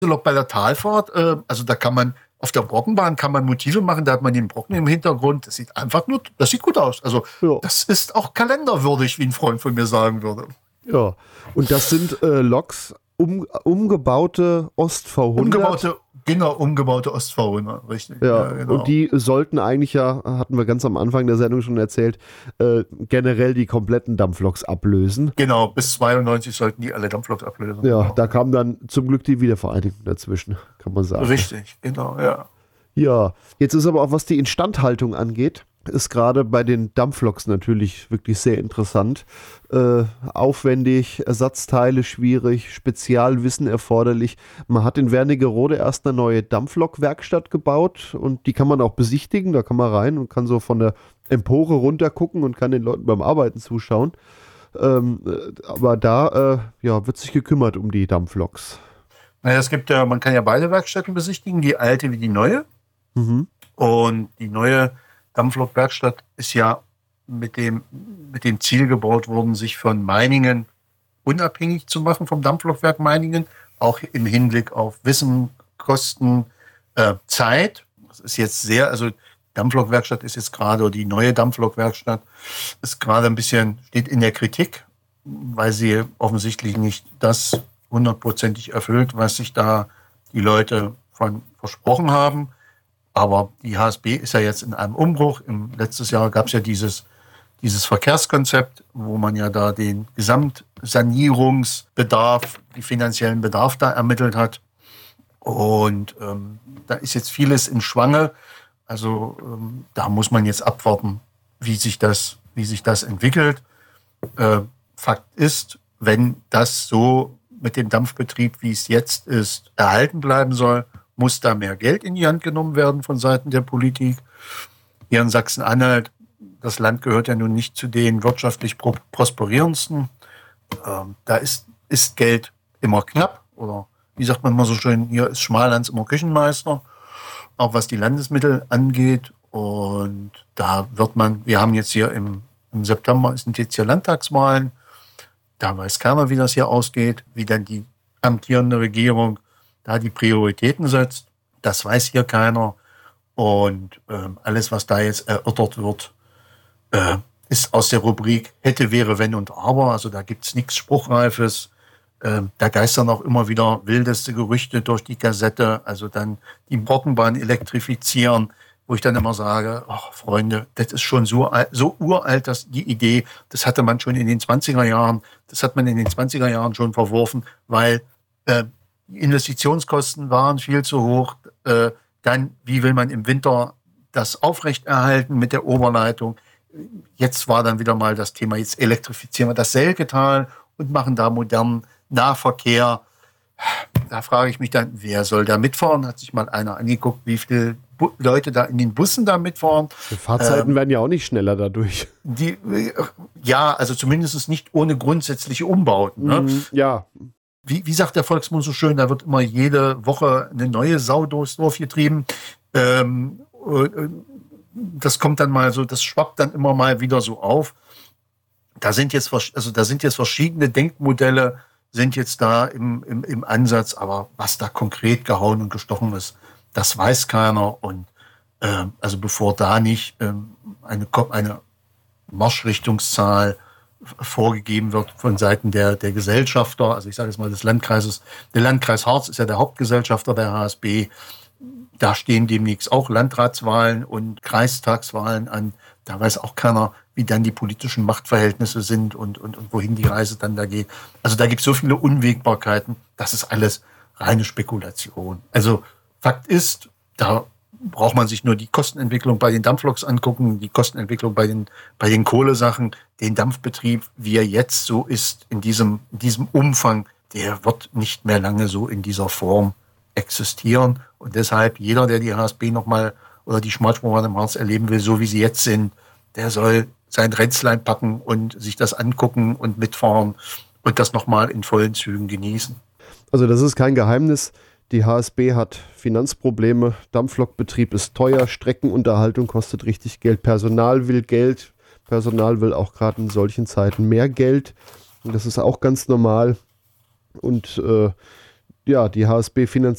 bei der Talfahrt, also da kann man auf der Brockenbahn kann man Motive machen, da hat man den Brocken im Hintergrund. Das sieht einfach nur, das sieht gut aus. Also das ist auch kalenderwürdig, wie ein Freund von mir sagen würde. Ja, und das sind Loks, umgebaute Ost-V100. Umgebaute Ost-V100, richtig. Ja, genau. Und die sollten eigentlich ja, hatten wir ganz am Anfang der Sendung schon erzählt, generell die kompletten Dampfloks ablösen. Genau, bis 92 sollten die alle Dampfloks ablösen. Ja, genau. Da kam dann zum Glück die Wiedervereinigung dazwischen, kann man sagen. Richtig, genau, ja. Ja, jetzt ist aber auch, was die Instandhaltung angeht, ist gerade bei den Dampfloks natürlich wirklich sehr interessant. Aufwendig, Ersatzteile schwierig, Spezialwissen erforderlich. Man hat in Wernigerode erst eine neue Dampflok-Werkstatt gebaut und die kann man auch besichtigen. Da kann man rein und kann so von der Empore runter gucken und kann den Leuten beim Arbeiten zuschauen. Aber da wird sich gekümmert um die Dampfloks. Naja, es gibt ja, man kann ja beide Werkstätten besichtigen, die alte wie die neue. Mhm. Und die neue Dampflok-Werkstatt ist ja mit dem Ziel gebaut worden, sich von Meiningen unabhängig zu machen, vom Dampflokwerk Meiningen, auch im Hinblick auf Wissen, Kosten, Zeit. Das ist jetzt also Dampflokwerkstatt ist jetzt gerade, oder die neue Dampflokwerkstatt ist gerade ein bisschen, steht in der Kritik, weil sie offensichtlich nicht das 100%ig erfüllt, was sich da die Leute von versprochen haben. Aber die HSB ist ja jetzt in einem Umbruch. Letztes Jahr gab es ja dieses Verkehrskonzept, wo man ja da den Gesamtsanierungsbedarf, den finanziellen Bedarf da ermittelt hat. Und da ist jetzt vieles im Schwange. Also da muss man jetzt abwarten, wie sich das entwickelt. Fakt ist, wenn das so mit dem Dampfbetrieb, wie es jetzt ist, erhalten bleiben soll, muss da mehr Geld in die Hand genommen werden von Seiten der Politik. Hier in Sachsen-Anhalt, das Land gehört ja nun nicht zu den wirtschaftlich prosperierendsten. Da ist Geld immer knapp. Oder wie sagt man immer so schön, hier ist Schmalhans immer Küchenmeister. Auch was die Landesmittel angeht. Und da wir haben jetzt hier im September sind jetzt hier Landtagswahlen. Da weiß keiner, wie das hier ausgeht, wie dann die amtierende Regierung da die Prioritäten setzt. Das weiß hier keiner. Und alles, was da jetzt erörtert wird, ist aus der Rubrik hätte, wäre, wenn und aber. Also da gibt es nichts Spruchreifes. Da geistern auch immer wieder wildeste Gerüchte durch die Gazette. Also dann die Brockenbahn elektrifizieren, wo ich dann immer sage, ach Freunde, das ist schon so uralt, die Idee, das hatte man schon in den 20er Jahren, schon verworfen, weil die Investitionskosten waren viel zu hoch. Dann, wie will man im Winter das aufrechterhalten mit der Oberleitung? Jetzt war dann wieder mal das Thema, jetzt elektrifizieren wir das Selketal und machen da modernen Nahverkehr. Da frage ich mich dann, wer soll da mitfahren? Hat sich mal einer angeguckt, wie viele Leute da in den Bussen da mitfahren? Die Fahrzeiten werden ja auch nicht schneller dadurch. Also zumindest nicht ohne grundsätzliche Umbauten. Ne? Ja. Wie sagt der Volksmund so schön, da wird immer jede Woche eine neue Sau durchs Dorf getrieben. Das kommt dann mal so, das schwappt dann immer mal wieder so auf. Da sind jetzt verschiedene Denkmodelle, sind jetzt da im Ansatz, aber was da konkret gehauen und gestochen ist, das weiß keiner. Und also bevor da nicht eine Marschrichtungszahl vorgegeben wird von Seiten der Gesellschafter, also ich sage jetzt mal des Landkreises. Der Landkreis Harz ist ja der Hauptgesellschafter der HSB. Da stehen demnächst auch Landratswahlen und Kreistagswahlen an. Da weiß auch keiner, wie dann die politischen Machtverhältnisse sind und wohin die Reise dann da geht. Also da gibt es so viele Unwägbarkeiten. Das ist alles reine Spekulation. Also Fakt ist, da braucht man sich nur die Kostenentwicklung bei den Dampfloks angucken, die Kostenentwicklung bei den Kohlesachen, den Dampfbetrieb, wie er jetzt so ist, in diesem Umfang, der wird nicht mehr lange so in dieser Form existieren. Und deshalb, jeder, der die HSB nochmal oder die Schmalspurbahn im Harz erleben will, so wie sie jetzt sind, der soll sein Ränzlein packen und sich das angucken und mitfahren und das nochmal in vollen Zügen genießen. Also das ist kein Geheimnis. Die HSB hat Finanzprobleme, Dampflokbetrieb ist teuer, Streckenunterhaltung kostet richtig Geld, Personal will Geld, Personal will auch gerade in solchen Zeiten mehr Geld. Und das ist auch ganz normal. Und die HSB finanziert